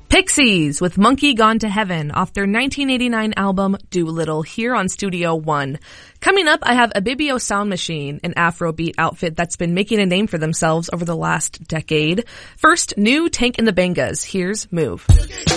Pixies with Monkey Gone to Heaven off their 1989 album Doolittle here on Studio One. Coming up, I have Ibibio Sound Machine, an Afrobeat outfit that's been making a name for themselves over the last decade. First, new Tank and the Bangas. Here's Move.